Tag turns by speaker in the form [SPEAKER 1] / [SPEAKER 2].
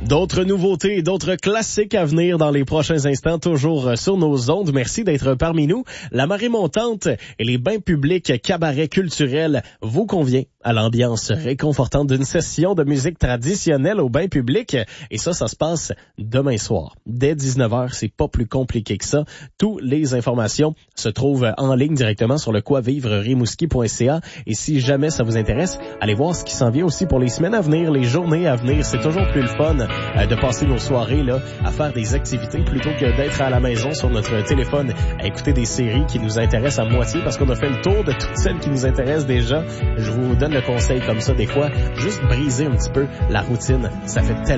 [SPEAKER 1] D'autres nouveautés, d'autres classiques à venir dans les prochains instants, toujours sur nos ondes. Merci d'être parmi nous. La marée montante et les bains publics cabaret culturel vous convient à l'ambiance réconfortante d'une session de musique traditionnelle au bain public. Et ça se passe demain soir. Dès 19h, c'est pas plus compliqué que ça. Toutes les informations se trouvent en ligne directement sur le quoivivre-rimouski.ca. Et si jamais ça vous intéresse, allez voir ce qui s'en vient aussi pour les semaines à venir, les journées à venir. C'est toujours plus le fun de passer nos soirées là à faire des activités plutôt que d'être à la maison sur notre téléphone à écouter des séries qui nous intéressent à moitié parce qu'on a fait le tour de toutes celles qui nous intéressent déjà. Je vous donne le conseil comme ça des fois, juste briser un petit peu la routine. Ça fait tellement